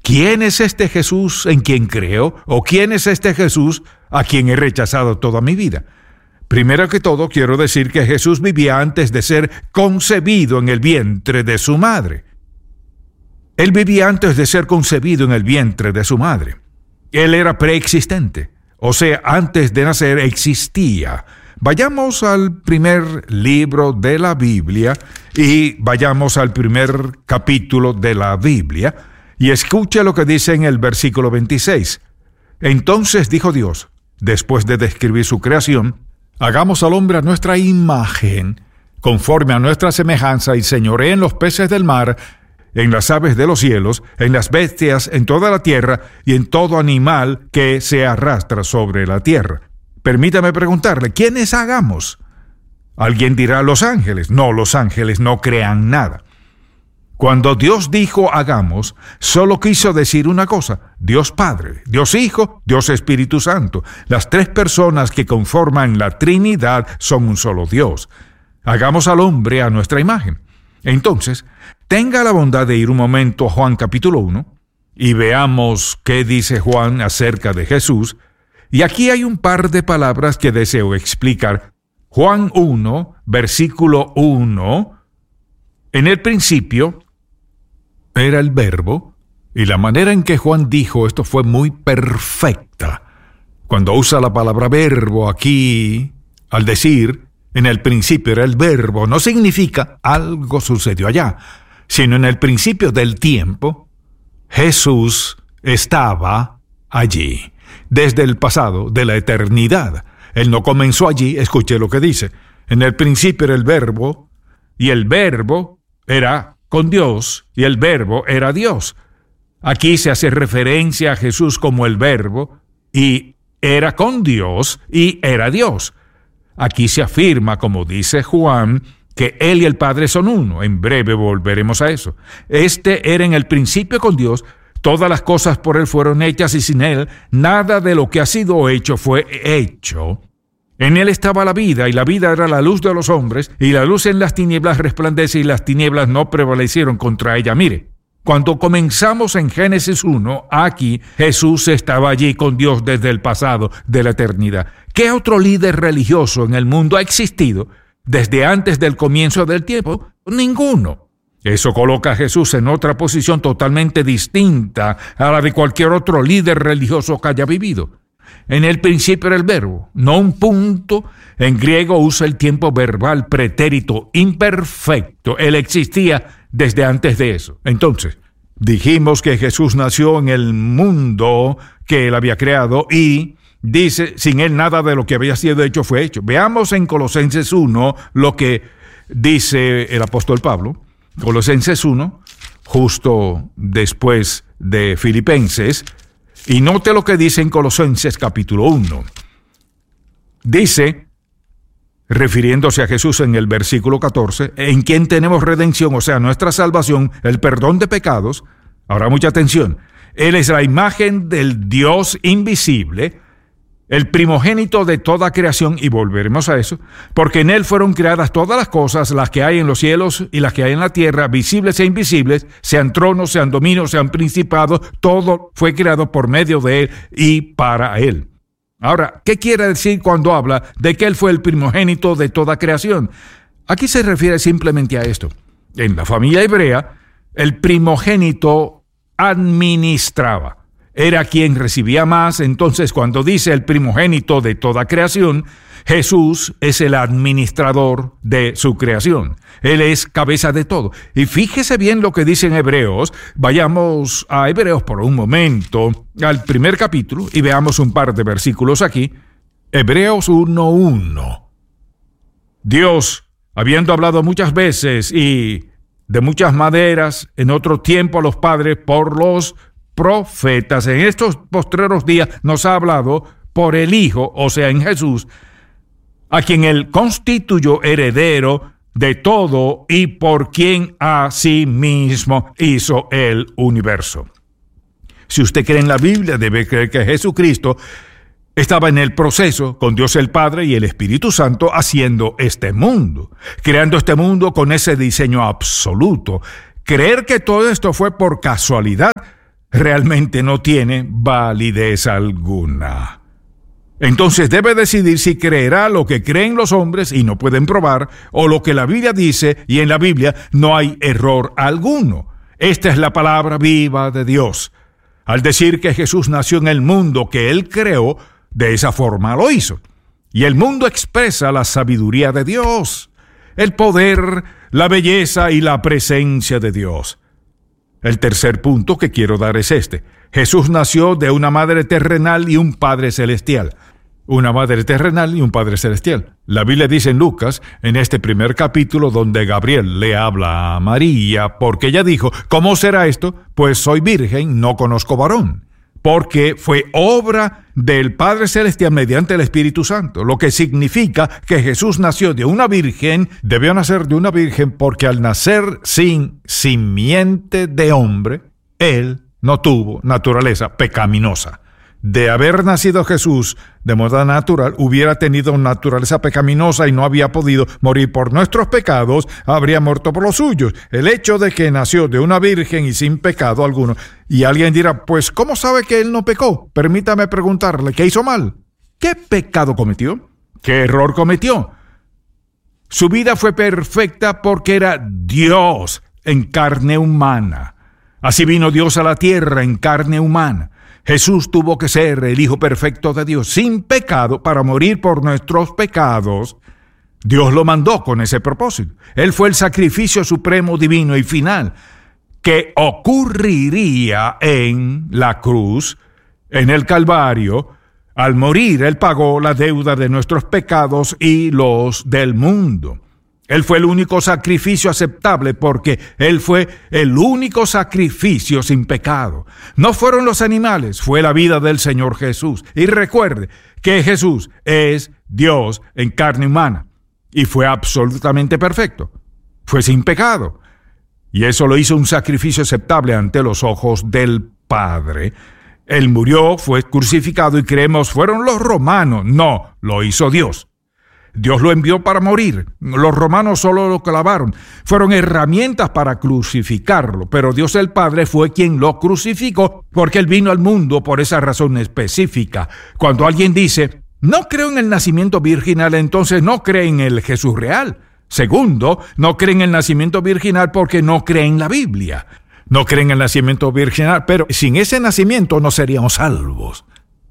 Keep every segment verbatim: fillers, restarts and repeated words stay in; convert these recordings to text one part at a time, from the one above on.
¿quién es este Jesús en quien creo? ¿O quién es este Jesús a quien he rechazado toda mi vida? Primero que todo, quiero decir que Jesús vivía antes de ser concebido en el vientre de su madre. Él vivía antes de ser concebido en el vientre de su madre. Él era preexistente, o sea, antes de nacer existía. Vayamos al primer libro de la Biblia y vayamos al primer capítulo de la Biblia y escuche lo que dice en el versículo veintiséis. Entonces dijo Dios, después de describir su creación, hagamos al hombre a nuestra imagen, conforme a nuestra semejanza, y señoree en los peces del mar, en las aves de los cielos, en las bestias, en toda la tierra, y en todo animal que se arrastra sobre la tierra. Permítame preguntarle, ¿quiénes hagamos? Alguien dirá, los ángeles. No, los ángeles no crean nada. Cuando Dios dijo hagamos, solo quiso decir una cosa: Dios Padre, Dios Hijo, Dios Espíritu Santo. Las tres personas que conforman la Trinidad son un solo Dios. Hagamos al hombre a nuestra imagen. Entonces, tenga la bondad de ir un momento a Juan capítulo uno y veamos qué dice Juan acerca de Jesús. Y aquí hay un par de palabras que deseo explicar. Juan uno, versículo uno. En el principio era el Verbo, y la manera en que Juan dijo esto fue muy perfecta. Cuando usa la palabra verbo aquí, al decir en el principio era el Verbo, no significa algo sucedió allá, sino en el principio del tiempo, Jesús estaba allí, desde el pasado, de la eternidad. Él no comenzó allí, escuche lo que dice. En el principio era el Verbo, y el Verbo era con Dios, y el Verbo era Dios. Aquí se hace referencia a Jesús como el Verbo, y era con Dios, y era Dios. Aquí se afirma, como dice Juan, que Él y el Padre son uno. En breve volveremos a eso. Este era en el principio con Dios. Todas las cosas por Él fueron hechas, y sin Él nada de lo que ha sido hecho fue hecho. En Él estaba la vida, y la vida era la luz de los hombres, y la luz en las tinieblas resplandece, y las tinieblas no prevalecieron contra ella. Mire, cuando comenzamos en Génesis uno, aquí Jesús estaba allí con Dios desde el pasado, de la eternidad. ¿Qué otro líder religioso en el mundo ha existido desde antes del comienzo del tiempo? Ninguno. Eso coloca a Jesús en otra posición totalmente distinta a la de cualquier otro líder religioso que haya vivido. En el principio era el Verbo, no un punto. En griego usa el tiempo verbal pretérito imperfecto. Él existía desde antes de eso. Entonces, dijimos que Jesús nació en el mundo que Él había creado y dice, sin Él nada de lo que había sido hecho fue hecho. Veamos en Colosenses uno lo que dice el apóstol Pablo. Colosenses uno, justo después de Filipenses, y note lo que dice en Colosenses capítulo uno. Dice, refiriéndose a Jesús en el versículo catorce, en quien tenemos redención, o sea, nuestra salvación, el perdón de pecados. Ahora mucha atención. Él es la imagen del Dios invisible, el primogénito de toda creación, y volveremos a eso, porque en Él fueron creadas todas las cosas, las que hay en los cielos y las que hay en la tierra, visibles e invisibles, sean tronos, sean dominios, sean principados, todo fue creado por medio de Él y para Él. Ahora, ¿qué quiere decir cuando habla de que Él fue el primogénito de toda creación? Aquí se refiere simplemente a esto. En la familia hebrea, el primogénito administraba. Era quien recibía más. Entonces, cuando dice el primogénito de toda creación, Jesús es el administrador de su creación. Él es cabeza de todo. Y fíjese bien lo que dice en Hebreos. Vayamos a Hebreos por un momento, al primer capítulo, y veamos un par de versículos aquí. Hebreos uno uno. Dios, habiendo hablado muchas veces y de muchas maneras en otro tiempo a los padres por los profetas, en estos postreros días nos ha hablado por el Hijo, o sea, en Jesús, a quien Él constituyó heredero de todo y por quien a sí mismo hizo el universo. Si usted cree en la Biblia, debe creer que Jesucristo estaba en el proceso con Dios el Padre y el Espíritu Santo haciendo este mundo, creando este mundo con ese diseño absoluto. Creer que todo esto fue por casualidad realmente no tiene validez alguna. Entonces debe decidir si creerá lo que creen los hombres y no pueden probar, o lo que la Biblia dice, y en la Biblia no hay error alguno. Esta es la palabra viva de Dios. Al decir que Jesús nació en el mundo que Él creó, de esa forma lo hizo. Y el mundo expresa la sabiduría de Dios, el poder, la belleza y la presencia de Dios. El tercer punto que quiero dar es este. Jesús nació de una madre terrenal y un padre celestial. Una madre terrenal y un padre celestial. La Biblia dice en Lucas, en este primer capítulo, donde Gabriel le habla a María, porque ella dijo, ¿cómo será esto? Pues soy virgen, no conozco varón. Porque fue obra del Padre Celestial mediante el Espíritu Santo, lo que significa que Jesús nació de una virgen, debió nacer de una virgen porque al nacer sin simiente de hombre, Él no tuvo naturaleza pecaminosa. De haber nacido Jesús de modo natural, hubiera tenido naturaleza pecaminosa y no había podido morir por nuestros pecados, habría muerto por los suyos. El hecho de que nació de una virgen y sin pecado alguno, y alguien dirá, pues ¿cómo sabe que él no pecó? Permítame preguntarle, ¿qué hizo mal? ¿Qué pecado cometió? ¿Qué error cometió? Su vida fue perfecta porque era Dios en carne humana. Así vino Dios a la tierra en carne humana. Jesús tuvo que ser el Hijo perfecto de Dios, sin pecado, para morir por nuestros pecados. Dios lo mandó con ese propósito. Él fue el sacrificio supremo, divino y final que ocurriría en la cruz, en el Calvario. Al morir, Él pagó la deuda de nuestros pecados y los del mundo. Él fue el único sacrificio aceptable porque Él fue el único sacrificio sin pecado. No fueron los animales, fue la vida del Señor Jesús. Y recuerde que Jesús es Dios en carne humana y fue absolutamente perfecto. Fue sin pecado. Y eso lo hizo un sacrificio aceptable ante los ojos del Padre. Él murió, fue crucificado y creemos fueron los romanos. No, lo hizo Dios. Dios lo envió para morir. Los romanos solo lo clavaron. Fueron herramientas para crucificarlo, pero Dios el Padre fue quien lo crucificó porque Él vino al mundo por esa razón específica. Cuando alguien dice, no creo en el nacimiento virginal, entonces no cree en el Jesús real. Segundo, no cree en el nacimiento virginal porque no cree en la Biblia. No cree en el nacimiento virginal, pero sin ese nacimiento no seríamos salvos.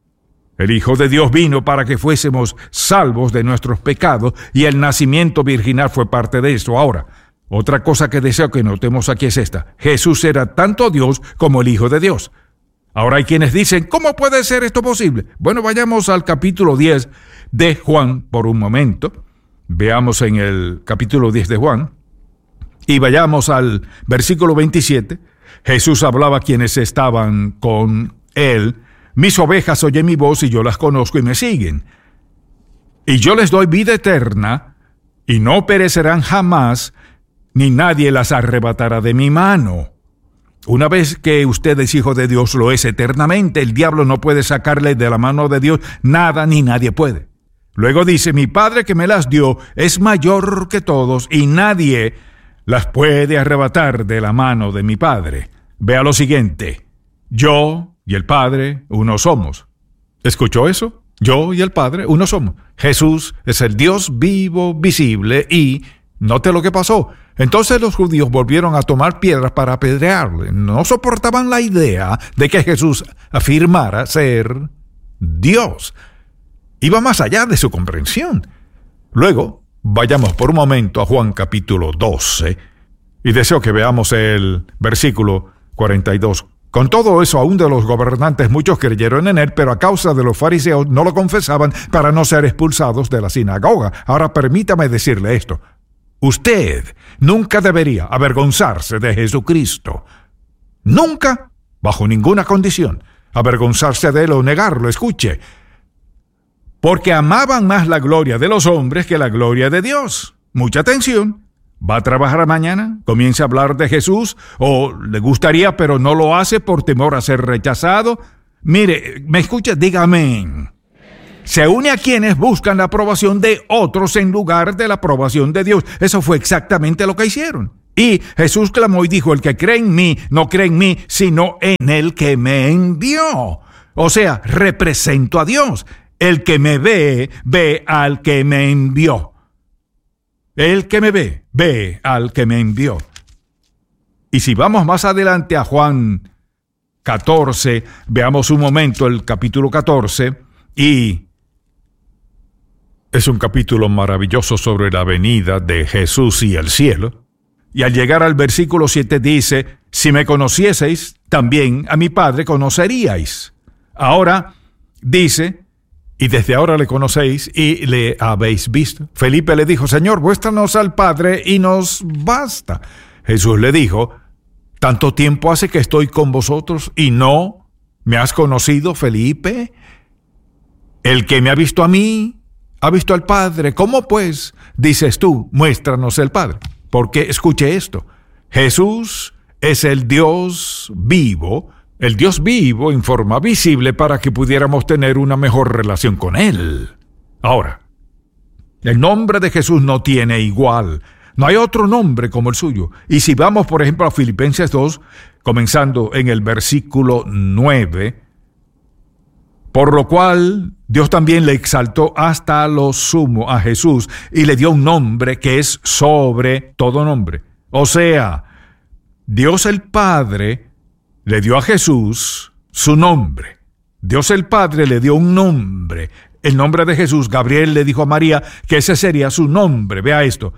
El Hijo de Dios vino para que fuésemos salvos de nuestros pecados y el nacimiento virginal fue parte de esto. Ahora, otra cosa que deseo que notemos aquí es esta. Jesús era tanto Dios como el Hijo de Dios. Ahora hay quienes dicen, ¿cómo puede ser esto posible? Bueno, vayamos al capítulo diez de Juan por un momento. Veamos en el capítulo diez de Juan y vayamos al versículo veintisiete. Jesús hablaba a quienes estaban con Él. Mis ovejas oyen mi voz y yo las conozco y me siguen. Y yo les doy vida eterna y no perecerán jamás, ni nadie las arrebatará de mi mano. Una vez que usted es hijo de Dios, lo es eternamente. El diablo no puede sacarle de la mano de Dios nada ni nadie puede. Luego dice, mi Padre que me las dio es mayor que todos y nadie las puede arrebatar de la mano de mi Padre. Vea lo siguiente. Yo y el Padre, uno somos. ¿Escuchó eso? Yo y el Padre, uno somos. Jesús es el Dios vivo, visible y, note lo que pasó. Entonces los judíos volvieron a tomar piedras para apedrearle. No soportaban la idea de que Jesús afirmara ser Dios. Iba más allá de su comprensión. Luego, vayamos por un momento a Juan capítulo doce y deseo que veamos el versículo cuarenta y dos. Con todo eso, aún de los gobernantes muchos creyeron en él, pero a causa de los fariseos no lo confesaban para no ser expulsados de la sinagoga. Ahora permítame decirle esto. Usted nunca debería avergonzarse de Jesucristo. Nunca, bajo ninguna condición, avergonzarse de él o negarlo. Escuche. Porque amaban más la gloria de los hombres que la gloria de Dios. Mucha atención. ¿Va a trabajar mañana? ¿Comienza a hablar de Jesús? ¿O le gustaría pero no lo hace por temor a ser rechazado? Mire, ¿me escucha? Dígame. Se une a quienes buscan la aprobación de otros en lugar de la aprobación de Dios. Eso fue exactamente lo que hicieron. Y Jesús clamó y dijo, el que cree en mí, no cree en mí, sino en el que me envió. O sea, represento a Dios. El que me ve, ve al que me envió. El que me ve, ve al que me envió. Y si vamos más adelante a Juan catorce, veamos un momento el capítulo catorce, y es un capítulo maravilloso sobre la venida de Jesús y el cielo. Y al llegar al versículo siete dice, si me conocieseis, también a mi Padre conoceríais. Ahora dice, y desde ahora le conocéis y le habéis visto. Felipe le dijo, Señor, muéstranos al Padre y nos basta. Jesús le dijo, ¿tanto tiempo hace que estoy con vosotros y no me has conocido, Felipe? El que me ha visto a mí, ha visto al Padre. ¿Cómo pues dices tú, muéstranos el Padre? Porque escuche esto, Jesús es el Dios vivo, el Dios vivo en forma visible para que pudiéramos tener una mejor relación con Él. Ahora, el nombre de Jesús no tiene igual. No hay otro nombre como el suyo. Y si vamos, por ejemplo, a Filipenses dos, comenzando en el versículo nueve, por lo cual Dios también le exaltó hasta lo sumo a Jesús y le dio un nombre que es sobre todo nombre. O sea, Dios el Padre le dio a Jesús su nombre. Dios el Padre le dio un nombre. El nombre de Jesús, Gabriel le dijo a María que ese sería su nombre. Vea esto.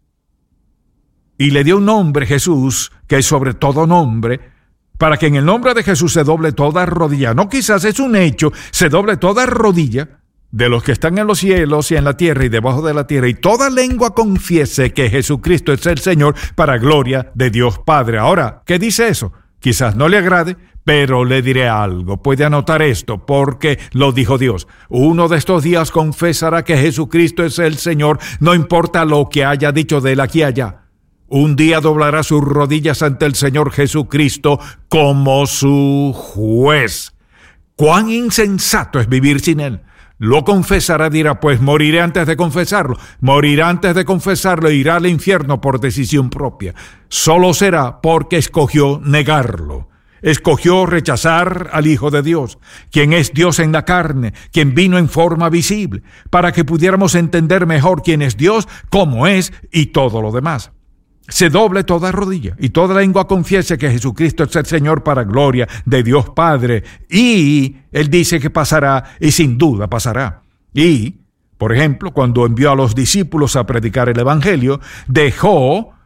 Y le dio un nombre, Jesús, que es sobre todo nombre, para que en el nombre de Jesús se doble toda rodilla. No quizás es un hecho, se doble toda rodilla de los que están en los cielos y en la tierra y debajo de la tierra, y toda lengua confiese que Jesucristo es el Señor para gloria de Dios Padre. Ahora, ¿qué dice eso? Quizás no le agrade, pero le diré algo. Puede anotar esto, porque lo dijo Dios. Uno de estos días confesará que Jesucristo es el Señor, no importa lo que haya dicho de él aquí y allá. Un día doblará sus rodillas ante el Señor Jesucristo como su juez. ¡Cuán insensato es vivir sin Él! Lo confesará, dirá, pues moriré antes de confesarlo. Morirá antes de confesarlo e irá al infierno por decisión propia. Solo será porque escogió negarlo. Escogió rechazar al Hijo de Dios, quien es Dios en la carne, quien vino en forma visible, para que pudiéramos entender mejor quién es Dios, cómo es y todo lo demás. Se doble toda rodilla y toda lengua confiese que Jesucristo es el Señor para gloria de Dios Padre. Y Él dice que pasará y sin duda pasará. Y, por ejemplo, cuando envió a los discípulos a predicar el Evangelio, dejó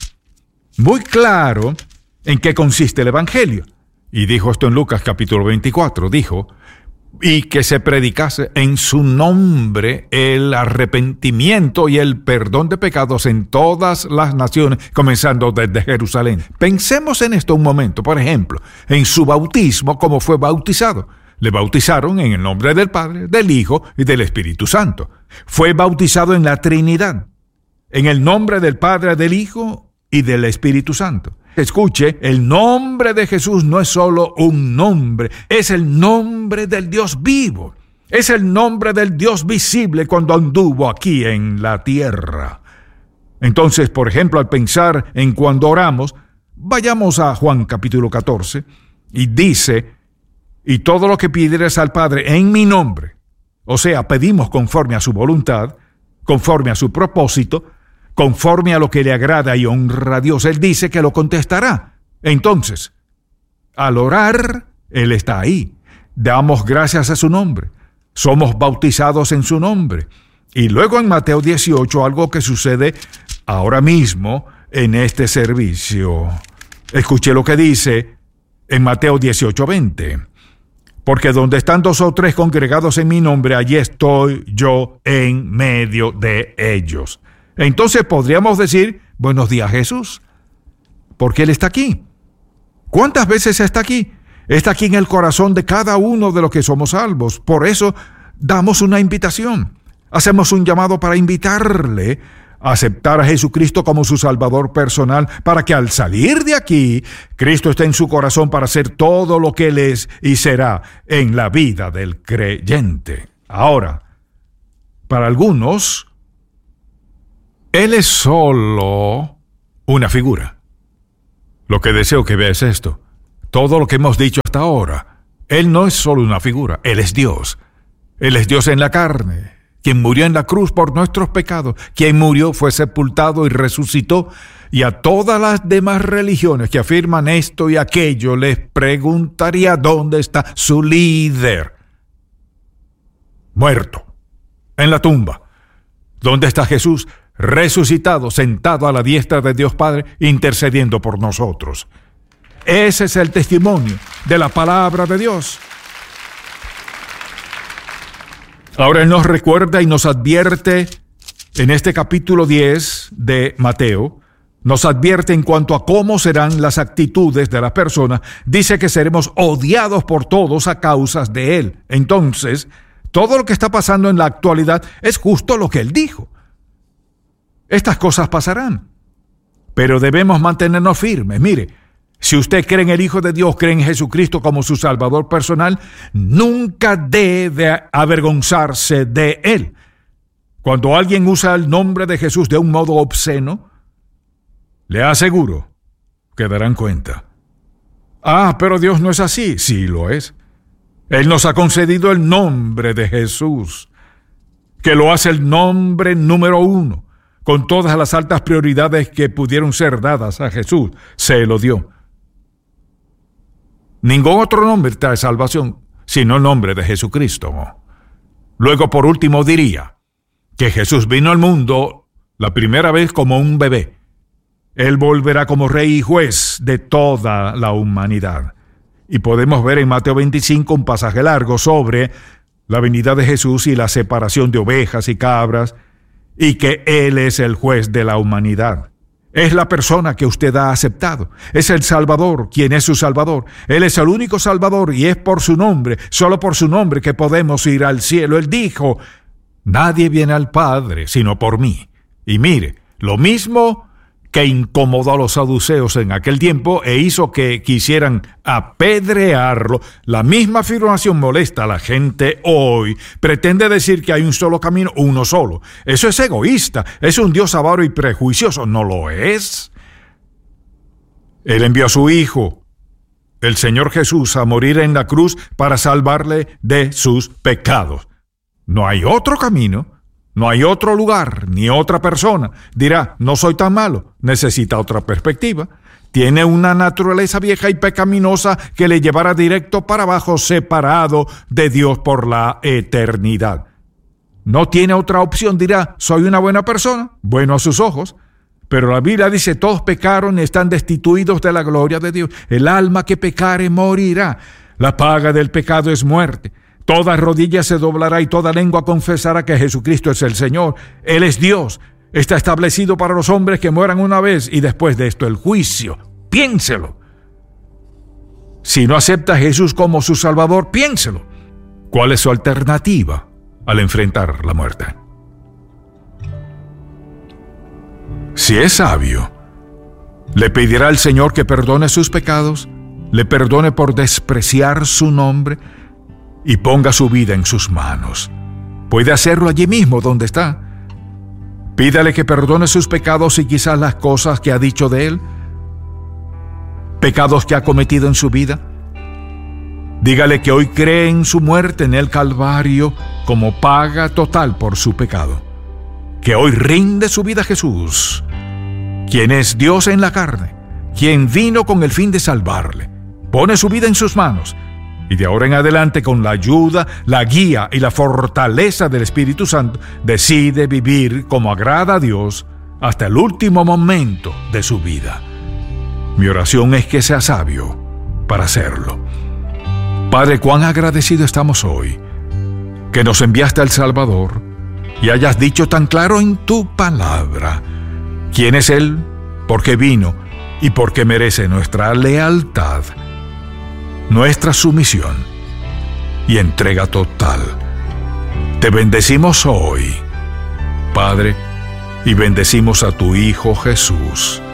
muy claro en qué consiste el Evangelio. Y dijo esto en Lucas capítulo veinticuatro, dijo, y que se predicase en su nombre el arrepentimiento y el perdón de pecados en todas las naciones, comenzando desde Jerusalén. Pensemos en esto un momento, por ejemplo, en su bautismo, cómo fue bautizado. Le bautizaron en el nombre del Padre, del Hijo y del Espíritu Santo. Fue bautizado en la Trinidad, en el nombre del Padre, del Hijo y del Espíritu Santo. Escuche, el nombre de Jesús no es solo un nombre, es el nombre del Dios vivo. Es el nombre del Dios visible cuando anduvo aquí en la tierra. Entonces, por ejemplo, al pensar en cuando oramos, vayamos a Juan capítulo catorce, y dice, y todo lo que pidieres al Padre en mi nombre, o sea, pedimos conforme a su voluntad, conforme a su propósito, conforme a lo que le agrada y honra a Dios, Él dice que lo contestará. Entonces, al orar, Él está ahí. Damos gracias a su nombre. Somos bautizados en su nombre. Y luego en Mateo dieciocho, algo que sucede ahora mismo en este servicio. Escuche lo que dice en Mateo dieciocho veinte. Porque donde están dos o tres congregados en mi nombre, allí estoy yo en medio de ellos. Entonces podríamos decir, buenos días Jesús, porque Él está aquí. ¿Cuántas veces está aquí? Está aquí en el corazón de cada uno de los que somos salvos. Por eso damos una invitación. Hacemos un llamado para invitarle a aceptar a Jesucristo como su Salvador personal, para que al salir de aquí, Cristo esté en su corazón para hacer todo lo que Él es y será en la vida del creyente. Ahora, para algunos, Él es solo una figura. Lo que deseo que veas es esto. Todo lo que hemos dicho hasta ahora, Él no es solo una figura, Él es Dios. Él es Dios en la carne, quien murió en la cruz por nuestros pecados, quien murió, fue sepultado y resucitó. Y a todas las demás religiones que afirman esto y aquello, les preguntaría dónde está su líder. Muerto, en la tumba. ¿Dónde está Jesús? Resucitado, sentado a la diestra de Dios Padre, intercediendo por nosotros. Ese es el testimonio de la palabra de Dios. Ahora Él nos recuerda y nos advierte en este capítulo diez de Mateo, nos advierte en cuanto a cómo serán las actitudes de las personas. Dice que seremos odiados por todos a causa de Él. Entonces, todo lo que está pasando en la actualidad es justo lo que Él dijo. Estas cosas pasarán, pero debemos mantenernos firmes. Mire, si usted cree en el Hijo de Dios, cree en Jesucristo como su Salvador personal, nunca debe avergonzarse de Él. Cuando alguien usa el nombre de Jesús de un modo obsceno, le aseguro que darán cuenta. Ah, pero Dios no es así. Sí lo es. Él nos ha concedido el nombre de Jesús, que lo hace el nombre número uno, con todas las altas prioridades que pudieron ser dadas a Jesús. Se lo dio. Ningún otro nombre trae salvación, sino el nombre de Jesucristo. Luego, por último, diría que Jesús vino al mundo la primera vez como un bebé. Él volverá como rey y juez de toda la humanidad. Y podemos ver en Mateo veinticinco un pasaje largo sobre la venida de Jesús y la separación de ovejas y cabras, y que Él es el juez de la humanidad. Es la persona que usted ha aceptado. Es el Salvador, quien es su Salvador. Él es el único Salvador y es por su nombre, solo por su nombre que podemos ir al cielo. Él dijo, nadie viene al Padre sino por mí. Y mire, lo mismo que incomodó a los saduceos en aquel tiempo e hizo que quisieran apedrearlo, la misma afirmación molesta a la gente hoy. Pretende decir que hay un solo camino, uno solo. Eso es egoísta, es un Dios avaro y prejuicioso. No lo es. Él envió a su Hijo, el Señor Jesús, a morir en la cruz para salvarle de sus pecados. No hay otro camino. No hay otro lugar, ni otra persona. Dirá, no soy tan malo. Necesita otra perspectiva. Tiene una naturaleza vieja y pecaminosa que le llevará directo para abajo, separado de Dios por la eternidad. No tiene otra opción. Dirá, soy una buena persona, bueno a sus ojos. Pero la Biblia dice, todos pecaron y están destituidos de la gloria de Dios. El alma que pecare morirá. La paga del pecado es muerte. Toda rodilla se doblará y toda lengua confesará que Jesucristo es el Señor. Él es Dios. Está establecido para los hombres que mueran una vez y después de esto el juicio. Piénselo. Si no acepta a Jesús como su Salvador, piénselo. ¿Cuál es su alternativa al enfrentar la muerte? Si es sabio, le pedirá al Señor que perdone sus pecados, le perdone por despreciar su nombre, y ponga su vida en sus manos. Puede hacerlo allí mismo donde está. Pídale que perdone sus pecados y quizás las cosas que ha dicho de él, pecados que ha cometido en su vida. Dígale que hoy cree en su muerte en el Calvario como paga total por su pecado. Que hoy rinde su vida a Jesús, quien es Dios en la carne, quien vino con el fin de salvarle. Pone su vida en sus manos. Y de ahora en adelante, con la ayuda, la guía y la fortaleza del Espíritu Santo, decide vivir como agrada a Dios hasta el último momento de su vida. Mi oración es que sea sabio para hacerlo. Padre, cuán agradecido estamos hoy que nos enviaste al Salvador y hayas dicho tan claro en tu palabra quién es Él, por qué vino y por qué merece nuestra lealtad, nuestra sumisión y entrega total. Te bendecimos hoy, Padre, y bendecimos a tu Hijo Jesús.